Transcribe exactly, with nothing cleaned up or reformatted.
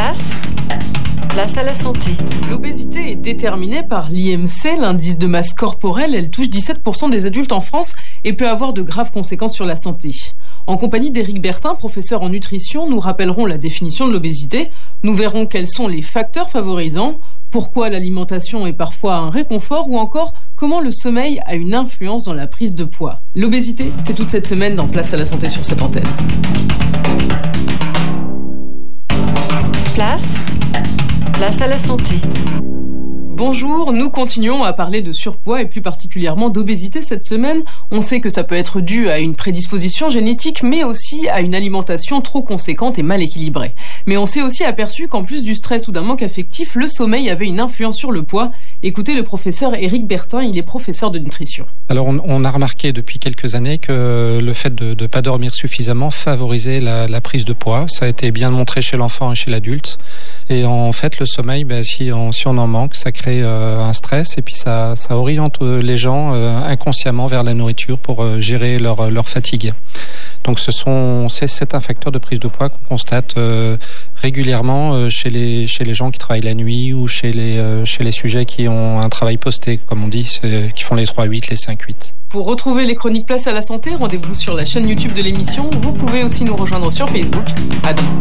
Place, place à la santé. L'obésité est déterminée par l'I M C, l'indice de masse corporelle. Elle touche dix-sept pour cent des adultes en France et peut avoir de graves conséquences sur la santé. En compagnie d'Éric Bertin, professeur en nutrition, nous rappellerons la définition de l'obésité. Nous verrons quels sont les facteurs favorisants, pourquoi l'alimentation est parfois un réconfort ou encore comment le sommeil a une influence dans la prise de poids. L'obésité, c'est toute cette semaine dans Place à la santé sur cette antenne. Place, place à la santé. Bonjour, nous continuons à parler de surpoids et plus particulièrement d'obésité cette semaine. On sait que ça peut être dû à une prédisposition génétique, mais aussi à une alimentation trop conséquente et mal équilibrée. Mais on s'est aussi aperçu qu'en plus du stress ou d'un manque affectif, le sommeil avait une influence sur le poids. Écoutez le professeur Éric Bertin, il est professeur de nutrition. Alors on, on a remarqué depuis quelques années que le fait de ne pas dormir suffisamment favorisait la, la prise de poids. Ça a été bien montré chez l'enfant et chez l'adulte. Et en fait, le sommeil, ben, si, on, si on en manque, ça crée euh, un stress et puis ça, ça oriente les gens euh, inconsciemment vers la nourriture pour euh, gérer leur, leur fatigue. Donc ce sont, c'est, c'est un facteur de prise de poids qu'on constate euh, régulièrement euh, chez les chez les gens qui travaillent la nuit ou chez les euh, chez les sujets qui ont un travail posté, comme on dit, c'est, qui font les trois huit, les cinq huit. Pour retrouver les chroniques Place à la santé, rendez-vous sur la chaîne YouTube de l'émission. Vous pouvez aussi nous rejoindre sur Facebook. À demain.